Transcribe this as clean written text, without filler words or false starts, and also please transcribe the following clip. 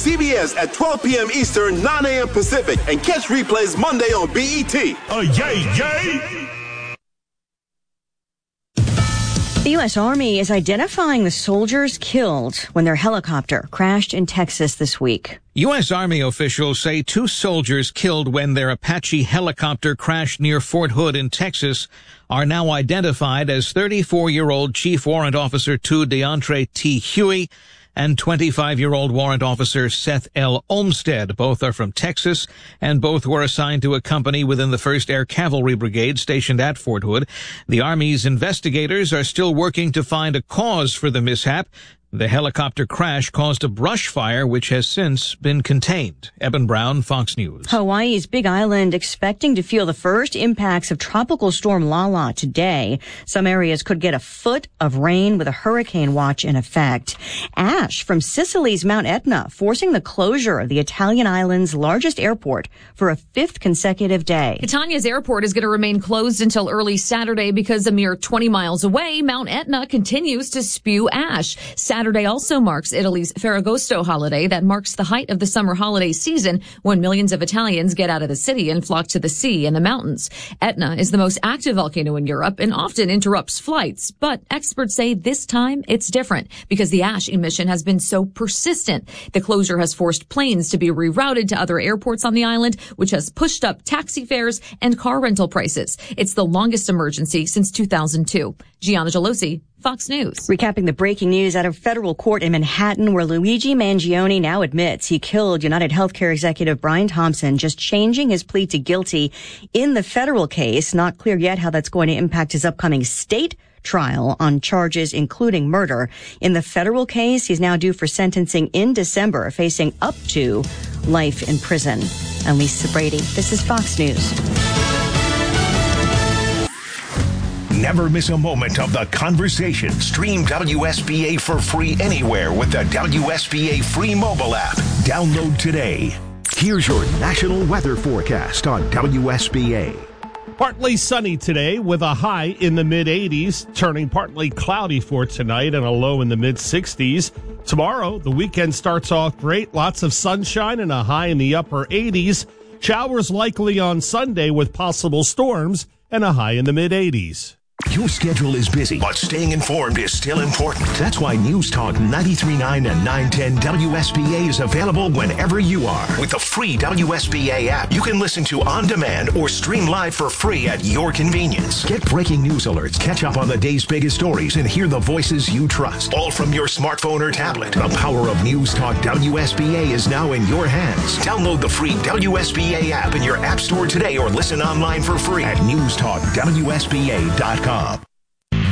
CBS at 12 p.m. Eastern, 9 a.m. Pacific, and catch replays Monday on BET. Yay! The U.S. Army is identifying the soldiers killed when their helicopter crashed in Texas this week. U.S. Army officials say 2 soldiers killed when their Apache helicopter crashed near Fort Hood in Texas are now identified as 34-year-old Chief Warrant Officer 2 DeAndre T. Huey and 25-year-old Warrant Officer Seth L. Olmstead. Both are from Texas, and both were assigned to a company within the 1st Air Cavalry Brigade stationed at Fort Hood. The Army's investigators are still working to find a cause for the mishap. The helicopter crash caused a brush fire, which has since been contained. Eben Brown, Fox News. Hawaii's Big Island expecting to feel the first impacts of Tropical Storm Lala today. Some areas could get a foot of rain with a hurricane watch in effect. Ash from Sicily's Mount Etna forcing the closure of the Italian island's largest airport for a 5th consecutive day. Catania's airport is going to remain closed until early Saturday because a mere 20 miles away, Mount Etna continues to spew ash. Saturday also marks Italy's Ferragosto holiday that marks the height of the summer holiday season when millions of Italians get out of the city and flock to the sea and the mountains. Etna is the most active volcano in Europe and often interrupts flights, but experts say this time it's different because the ash emission has been so persistent. The closure has forced planes to be rerouted to other airports on the island, which has pushed up taxi fares and car rental prices. It's the longest emergency since 2002. Gianna Gelosi, Fox News. Recapping the breaking news out of federal court in Manhattan, where Luigi Mangione now admits he killed United Healthcare executive Brian Thompson, just changing his plea to guilty in the federal case. Not clear yet how that's going to impact his upcoming state trial on charges including murder. In the federal case, he's now due for sentencing in December, facing up to life in prison. I'm Lisa Brady. This is Fox News. Never miss a moment of the conversation. Stream WSBA for free anywhere with the WSBA free mobile app. Download today. Here's your national weather forecast on WSBA. Partly sunny today with a high in the mid-80s, turning partly cloudy for tonight and a low in the mid-60s. Tomorrow, the weekend starts off great. Lots of sunshine and a high in the upper 80s. Showers likely on Sunday with possible storms and a high in the mid-80s. Your schedule is busy, but staying informed is still important. That's why News Talk 93.9 and 910 WSBA is available whenever you are. With the free WSBA app, you can listen to on demand or stream live for free at your convenience. Get breaking news alerts, catch up on the day's biggest stories, and hear the voices you trust. All from your smartphone or tablet. The power of News Talk WSBA is now in your hands. Download the free WSBA app in your app store today or listen online for free at newstalkwsba.com.